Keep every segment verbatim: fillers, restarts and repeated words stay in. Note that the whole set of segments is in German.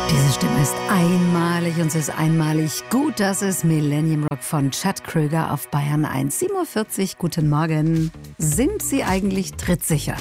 Diese Stimme ist einmalig und sie ist einmalig gut. Das ist Millennium Rock von Chad Kroeger auf Bayern eins. sieben Uhr vierzig, guten Morgen. Sind Sie eigentlich trittsicher?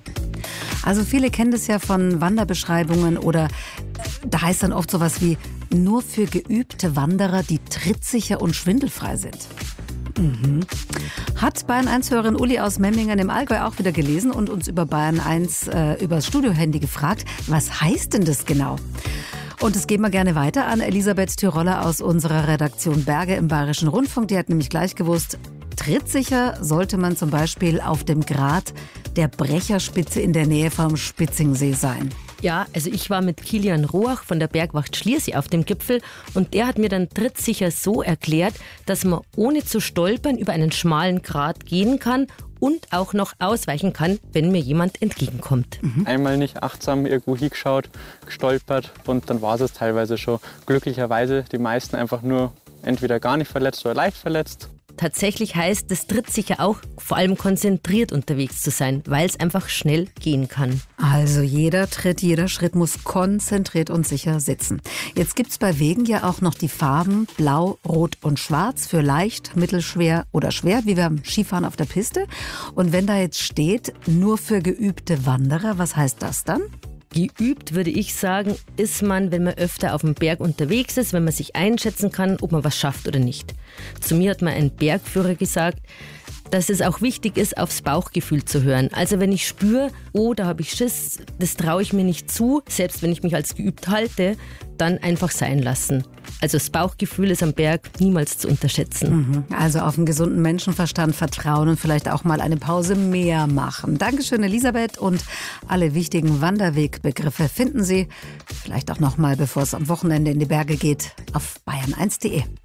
Also viele kennen das ja von Wanderbeschreibungen oder da heißt dann oft sowas wie nur für geübte Wanderer, die trittsicher und schwindelfrei sind. Mhm. Hat Bayern eins-Hörerin Uli aus Memmingen im Allgäu auch wieder gelesen und uns über Bayern eins äh, übers Studiohandy gefragt, was heißt denn das genau? Und das geben wir gerne weiter an Elisabeth Tyroller aus unserer Redaktion Berge im Bayerischen Rundfunk. Die hat nämlich gleich gewusst, trittsicher sollte man zum Beispiel auf dem Grat der Brecherspitze in der Nähe vom Spitzingsee sein. Ja, also ich war mit Kilian Roach von der Bergwacht Schliersee auf dem Gipfel und der hat mir dann trittsicher so erklärt, dass man ohne zu stolpern über einen schmalen Grat gehen kann und auch noch ausweichen kann, wenn mir jemand entgegenkommt. Mhm. Einmal nicht achtsam irgendwo hingeschaut, gestolpert und dann war es teilweise schon. Glücklicherweise die meisten einfach nur entweder gar nicht verletzt oder leicht verletzt. Tatsächlich heißt es trittsicher auch, vor allem konzentriert unterwegs zu sein, weil es einfach schnell gehen kann. Also jeder Tritt, jeder Schritt muss konzentriert und sicher sitzen. Jetzt gibt es bei Wegen ja auch noch die Farben Blau, Rot und Schwarz für leicht, mittelschwer oder schwer, wie beim Skifahren auf der Piste. Und wenn da jetzt steht, nur für geübte Wanderer, was heißt das dann? Geübt, würde ich sagen, ist man, wenn man öfter auf dem Berg unterwegs ist, wenn man sich einschätzen kann, ob man was schafft oder nicht. Zu mir hat mal ein Bergführer gesagt, dass es auch wichtig ist, aufs Bauchgefühl zu hören. Also wenn ich spüre, oh, da habe ich Schiss, das traue ich mir nicht zu, selbst wenn ich mich als geübt halte, dann einfach sein lassen. Also das Bauchgefühl ist am Berg niemals zu unterschätzen. Also auf einen gesunden Menschenverstand vertrauen und vielleicht auch mal eine Pause mehr machen. Dankeschön, Elisabeth. Und alle wichtigen Wanderwegbegriffe finden Sie vielleicht auch noch mal, bevor es am Wochenende in die Berge geht, auf bayern eins punkt de.